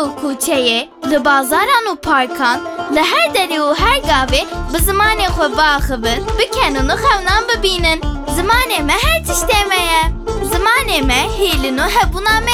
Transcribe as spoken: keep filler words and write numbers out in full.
û kûçeyê, li bazaran û parkan, li her derê û her gavê bi zimanê xwe biaxivin, bikenin û xewnan bibînin. Zimanê me her tiştê me ye. Zimanê me hêlin û hebûna me